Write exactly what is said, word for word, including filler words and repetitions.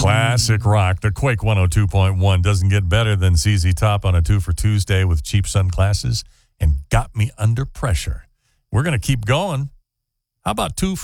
Classic rock. The Quake one oh two point one doesn't get better than Z Z Top on a two for Tuesday with cheap sunglasses and Got Me Under Pressure. We're going to keep going. How about two